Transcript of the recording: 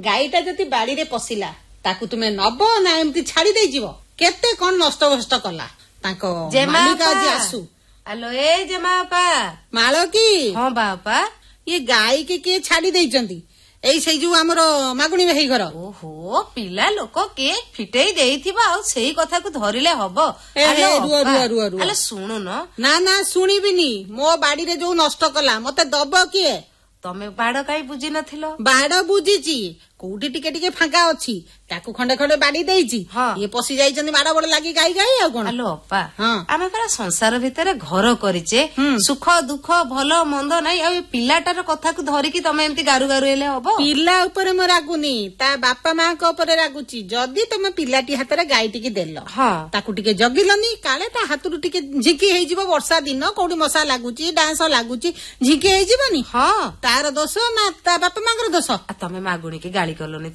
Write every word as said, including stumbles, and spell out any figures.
ଗାଈଟା ଯଦି ବାଡିରେ ପଶିଲା ତାକୁ ତୁମେ ନବ ନା ଏମିତି ଛାଡି ଦେଇଯିବ? କେତେ କଣ ନଷ୍ଟ ଭଷ୍ଟ କଲା ତାଙ୍କ ମାଲିକ ଆଜି ଆସୁ। ଆଲୋ ଏ ଜେମା ବାପା। ମାଳ କି? ହଁ ବାପା। ଇଏ ଗାଈ କି କିଏ ଛାଡି ଦେଇଛନ୍ତି? ଏଇ ସେଇ ଯୋଉ ଆମର ମାଗୁଣୀ ଭାଇ ଘର। ଓହୋ ପିଲା ଲୋକ କିଏ ଫିଟେଇ ଦେଇଥିବ ଆଉ ସେଇ କଥାକୁ ଧରିଲେ ହବ? ରୁହ ରୁହ ରୁହ ରୁହ ଶୁଣୁନ। ନା ନା ଶୁଣିବିନି। ମୋ ବାଡିରେ ଯୋଉ ନଷ୍ଟ କଲା ମତେ ଦବ କିଏ? ତମେ ବାଡ କାଇଁ ବୁଝି ନଥିଲ? ବାଡ ବୁଝିଛି, କୋଉଠି ଟିକେ ଟିକେ ଫାଙ୍କା ଅଛି ତାକୁ ଖଣ୍ଡେ ଖଣ୍ଡେ ବାଡି ଦେଇଛି। ଇଏ ପଶି ଯାଇଛନ୍ତି ମାଡ ବଡ ଲାଗି ଗାଈ ଗାଈ ଆଉ କଣ। ଆଲୋ ଅପା ଆମେ ପରା ସଂସାର ଭିତରେ ଘର କରିଛେ, ସୁଖ ଦୁଃଖ ଭଲ ମନ୍ଦ ନାଇଁ। ଆଉ ପିଲାଟାର କଥାକୁ ଧରିକି ତମେ ଏମିତି ଗାରୁ ଗାରୁ ହେଲେ ହବ? ପିଲା ଉପରେ ମୁଁ ରାଗୁନି, ତା ବାପା ମାଙ୍କ ଉପରେ ରାଗୁଛି। ଯଦି ତମେ ପିଲାଟି ହାତରେ ଗାଈ ଟିକେ ଦେଲ, ତାକୁ ଟିକେ ଜଗିଲନି, କାଳେ ତା ହାତରୁ ଟିକେ ଝିଙ୍କି ହେଇଯିବ। ବର୍ଷା ଦିନ କୋଉଠି ମଶା ଲାଗୁଛି ଡାଁସ ଲାଗୁଛି, ଝିଙ୍କି ହେଇଯିବନି। ହଁ ତାର ଦୋଷ ନା ତା ବାପା ମାଙ୍କର ଦୋଷ? ତମେ ମାଗୁଣୀ କି ଗାଳି କଲନି